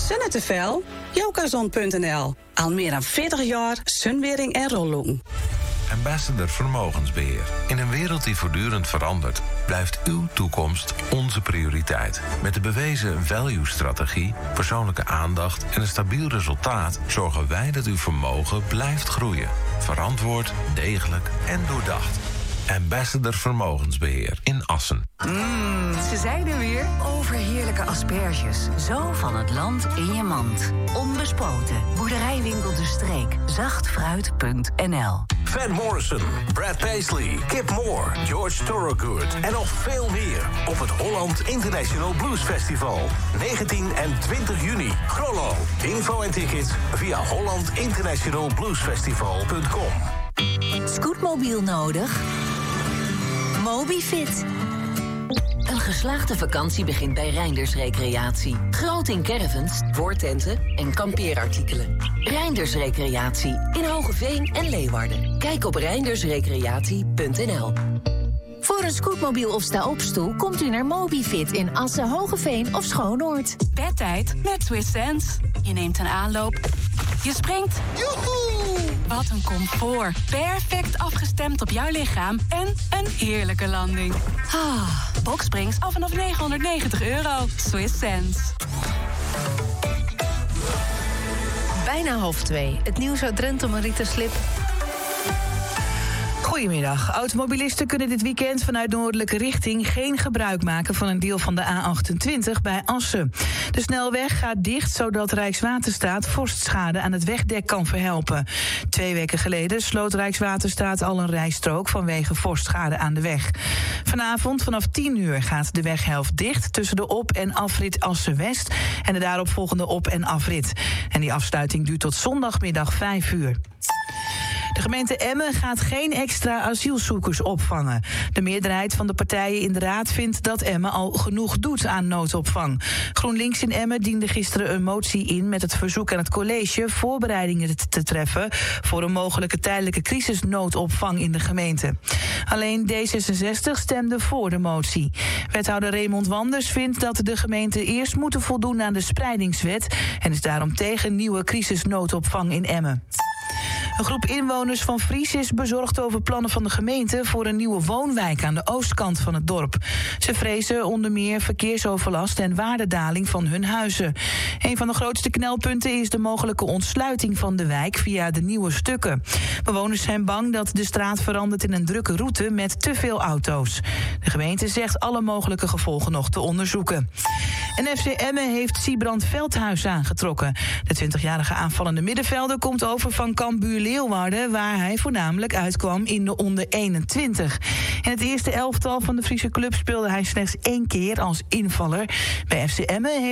Zonne te fel? Jokazon.nl. Al meer dan 40 jaar zonwering en rolloen. Ambassador Vermogensbeheer. In een wereld die voortdurend verandert, blijft uw toekomst onze prioriteit. Met de bewezen value-strategie, persoonlijke aandacht en een stabiel resultaat zorgen wij dat uw vermogen blijft groeien. Verantwoord, degelijk en doordacht. Ambassador Vermogensbeheer in Assen. Ze zijn er weer. Overheerlijke asperges. Zo van het land in je mand. Onbespoten. Boerderijwinkel De Streek. Zachtfruit.nl. Van Morrison, Brad Paisley, Kip Moore, George Thorogood en nog veel meer op het Holland International Blues Festival. 19 en 20 juni. Grollo. Info en tickets via hollandinternationalbluesfestival.com. Scootmobiel nodig? Mobifit. Een geslaagde vakantie begint bij Reinders Recreatie. Groot in caravans, woordtenten en kampeerartikelen. Reinders Recreatie in Hogeveen en Leeuwarden. Kijk op reindersrecreatie.nl. Voor een scootmobiel of sta-opstoel komt u naar Mobifit in Assen, Hogeveen of Schoonoord. Bedtijd met Swiss Sense. Je neemt een aanloop. Je springt. Joehoe! Wat een comfort. Perfect afgestemd op jouw lichaam en een heerlijke landing. Boxsprings af vanaf €990. Swiss Sense. Bijna 1:30. Het nieuws uit Drenthe, Marita Slip. Goedemiddag. Automobilisten kunnen dit weekend vanuit noordelijke richting geen gebruik maken van een deel van de A28 bij Assen. De snelweg gaat dicht zodat Rijkswaterstaat vorstschade aan het wegdek kan verhelpen. 2 weken geleden sloot Rijkswaterstaat al een rijstrook vanwege vorstschade aan de weg. Vanavond vanaf 10 uur gaat de weghelft dicht tussen de op- en afrit Assen-West en de daaropvolgende op- en afrit. En die afsluiting duurt tot zondagmiddag 5 uur. De gemeente Emmen gaat geen extra asielzoekers opvangen. De meerderheid van de partijen in de raad vindt dat Emmen al genoeg doet aan noodopvang. GroenLinks in Emmen diende gisteren een motie in met het verzoek aan het college voorbereidingen te treffen voor een mogelijke tijdelijke crisisnoodopvang in de gemeente. Alleen D66 stemde voor de motie. Wethouder Raymond Wanders vindt dat de gemeenten eerst moeten voldoen aan de spreidingswet en is daarom tegen nieuwe crisisnoodopvang in Emmen. Een groep inwoners van Fries is bezorgd over plannen van de gemeente voor een nieuwe woonwijk aan de oostkant van het dorp. Ze vrezen onder meer verkeersoverlast en waardedaling van hun huizen. Een van de grootste knelpunten is de mogelijke ontsluiting van de wijk via de nieuwe stukken. Bewoners zijn bang dat de straat verandert in een drukke route met te veel auto's. De gemeente zegt alle mogelijke gevolgen nog te onderzoeken. En FC Emmen heeft Siebrand Veldhuis aangetrokken. De 20-jarige aanvallende middenvelder komt over van Cambuur Leeuwarden, waar hij voornamelijk uitkwam in de onder 21. In het eerste elftal van de Friese club speelde hij slechts 1 keer als invaller. Bij FC Emmen